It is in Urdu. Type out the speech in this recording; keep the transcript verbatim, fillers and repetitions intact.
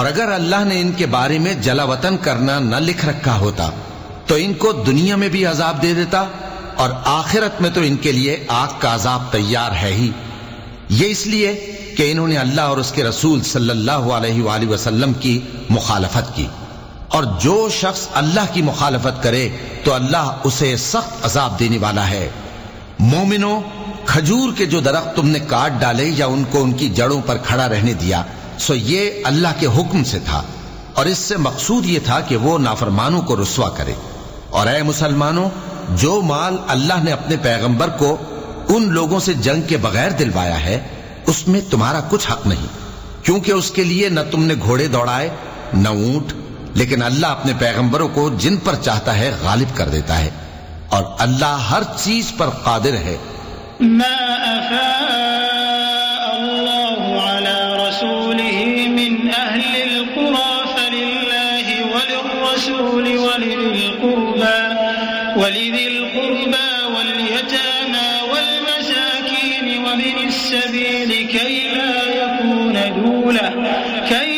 اگر اللہ نے ان کے بارے میں جلا وطن کرنا نہ لکھ رکھا ہوتا تو ان کو دنیا میں بھی عذاب دے دیتا اور آخرت میں تو ان کے لیے آگ کا عذاب تیار ہے ہی. یہ اس لیے کہ انہوں نے اللہ اور اس کے رسول صلی اللہ علیہ وآلہ وسلم کی مخالفت کی، اور جو شخص اللہ کی مخالفت کرے تو اللہ اسے سخت عذاب دینے والا ہے. مومنوں، کھجور کے جو درخت تم نے کاٹ ڈالے یا ان کو ان کی جڑوں پر کھڑا رہنے دیا، سو یہ اللہ کے حکم سے تھا، اور اس سے مقصود یہ تھا کہ وہ نافرمانوں کو رسوا کرے. اور اے مسلمانوں، جو مال اللہ نے اپنے پیغمبر کو ان لوگوں سے جنگ کے بغیر دلوایا ہے اس میں تمہارا کچھ حق نہیں، کیونکہ اس کے لیے نہ تم نے گھوڑے دوڑائے نہ اونٹ، لیکن اللہ اپنے پیغمبروں کو جن پر چاہتا ہے غالب کر دیتا ہے، اور اللہ ہر چیز پر قادر ہے. ما أفاء الله على رسوله من أهل القرى فلله وللرسول ولذي القربى ولذي القربى واليتامى والمساكين ومن السبيل كي لا يكون دولة كي